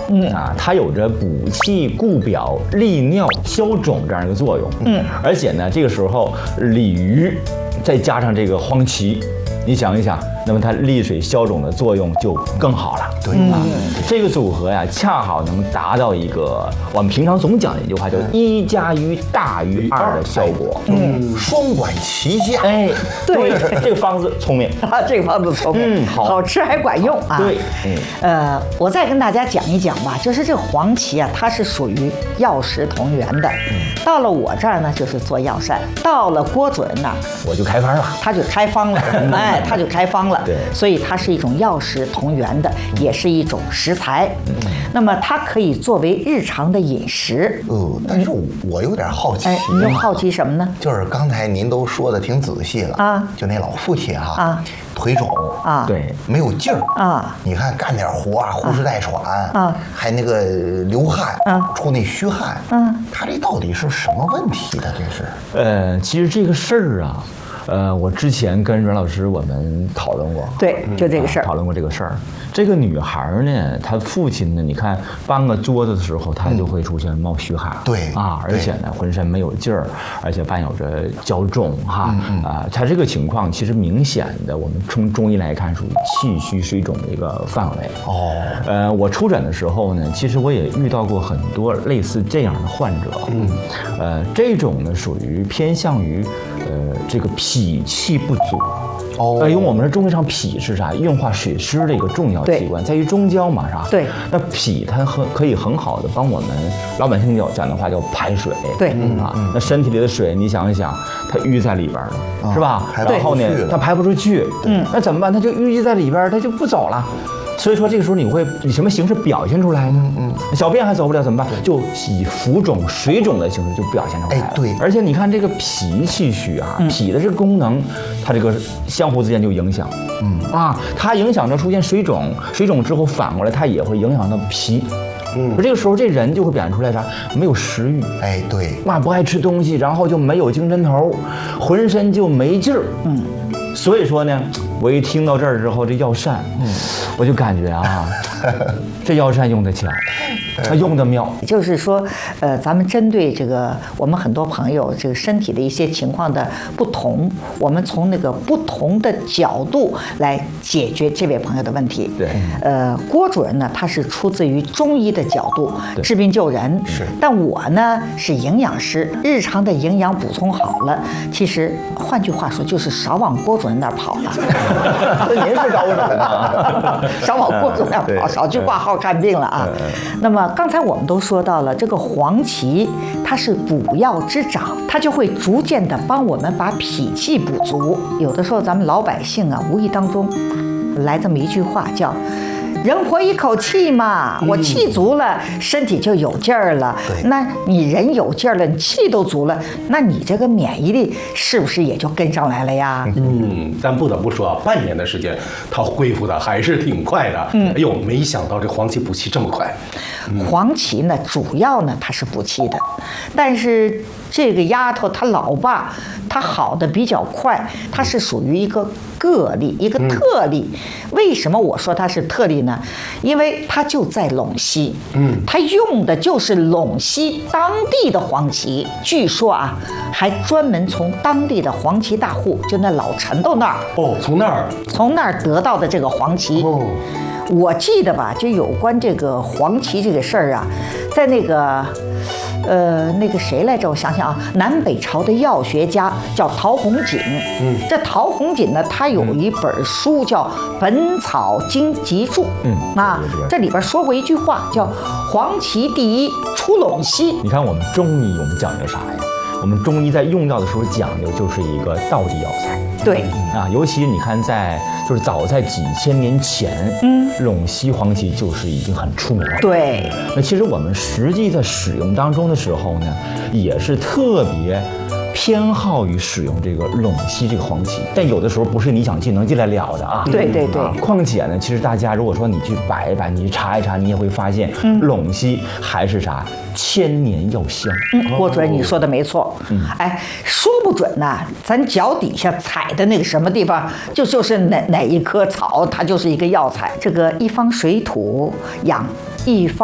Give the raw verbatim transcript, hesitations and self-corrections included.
嗯啊，它有着补气、固表、利尿、消肿这样一个作用。嗯，而且呢，这个时候鲤鱼再加上这个黄芪，你想一想，那么它利水消肿的作用就更好了。 对啊，这个组合呀，恰好能达到一个我们平常总讲的一句话，叫一加一大于二的效果。 嗯，双管齐下。 哎， 对， 这个方子聪明。 啊，这个方子聪明， 嗯好好吃还管用啊。 对，嗯， 呃，我再跟大家讲一讲吧，就是这个黄芪啊，它是属于药食同源的。到了我这儿呢，就是做药膳；到了郭主任那儿， 我就开方了。 他就开方了，哎，他就开方了。 对， 所以它是一种药食同源的，也是一种食材。那么它可以作为日常的饮食。 呃，但是我有点好奇。 哎，你又好奇什么呢？ 就是刚才您都说的挺仔细了啊， 就那老父亲哈啊， 腿肿啊， 对， 没有劲儿啊， 你看干点活啊，呼哧带喘啊， 还那个流汗啊， 出那虚汗， 嗯， 他这到底是什么问题的？这是？ 呃，其实这个事儿啊。呃，我之前跟阮老师我们讨论过， 对，就这个事儿、 啊，讨论过这个事儿。这个女孩呢，她父亲呢，你看搬个桌子的时候，她就会出现冒虚汗， 对啊，而且呢，浑身没有劲儿，而且伴有着焦重哈，啊，她这个情况其实明显的，我们从中医来看，属于气虚水肿的一个范围。 哦， 呃，我出诊的时候呢，其实我也遇到过很多类似这样的患者，嗯，呃，这种呢属于偏向于，呃，这个脾气不足。 哦， 呃，因为我们说中医上脾是啥？运化水湿的一个重要器官，在于中焦嘛，是吧？ 对。 那脾它很可以很好的帮我们老百姓讲的话叫排水。 对。 啊，那身体里的水，你想一想，它淤在里边了， 啊、 是吧？然后呢，它排不出去。嗯。那怎么办？它就淤积在里边，它就不走了。所以说这个时候你会以什么形式表现出来呢？嗯，小便还走不了怎么办？就以浮肿、水肿的形式就表现出来了。 哎，对。 而且你看这个脾气虚啊，嗯、脾的这个功能，它这个相互之间就影响。嗯啊，它影响着出现水肿，水肿之后反过来它也会影响到脾。嗯，这个时候这人就会表现出来啥？没有食欲。 哎，对。 哇，不爱吃东西，然后就没有精神头，浑身就没劲儿。嗯。所以说呢，我一听到这儿之后，这药膳，嗯，我就感觉啊，这药膳用得巧，它用得妙。 就是说，呃，咱们针对这个我们很多朋友这个身体的一些情况的不同，我们从那个不同的角度来解决这位朋友的问题。 对， 呃，郭主任呢，他是出自于中医的角度治病救人， 是。 但我呢是营养师，日常的营养补充好了，其实换句话说就是少往郭主任那儿跑了。 您是高手啊， 少往郭主任那儿跑，少去挂号看病了啊。那么刚才我们都说到了，这个黄芪它是补药之长，它就会逐渐的帮我们把脾气补足。有的时候咱们老百姓啊，无意当中来这么一句话叫人活一口气嘛，我气足了，身体就有劲儿了。那你人有劲儿了，你气都足了，那你这个免疫力是不是也就跟上来了呀？ 嗯，但不得不说，半年的时间，它恢复的还是挺快的。嗯，哎呦，没想到这黄芪补气这么快。 嗯、黄芪呢，主要呢它是补气的，但是这个丫头她老爸她好的比较快，她是属于一个个例，一个特例。嗯、为什么我说它是特例呢？因为它就在陇西，嗯，它用的就是陇西当地的黄芪。据说啊，还专门从当地的黄芪大户，就那老陈豆那儿哦，从那儿从那儿得到的这个黄芪。哦，我记得吧，就有关这个黄芪这个事儿啊，在那个。呃，那个谁来着？我想想啊，南北朝的药学家叫陶弘景。嗯，这陶弘景呢，他有一本书叫《本草经集注》。嗯，啊，这里边说过一句话，叫“黄芪第一，出陇西”。 你看我们中医，我们讲究啥呀？我们中医在用药的时候讲究就是一个道地药材。 对啊，尤其你看在就是早在几千年前，嗯，陇西黄芪就是已经很出名了。 对， 那其实我们实际在使用当中的时候呢，也是特别偏好于使用这个陇西这个黄芪，但有的时候不是你想进能进来了的啊。 对对对。 啊、况且呢，其实大家如果说你去摆一摆，你去查一查，你也会发现，嗯、陇西还是啥千年药香。 嗯，郭主任你说的没错。嗯，哎，说不准呐，咱脚底下踩的那个什么地方，就就是哪哪一棵草，它就是一个药材。这个一方水土养一方。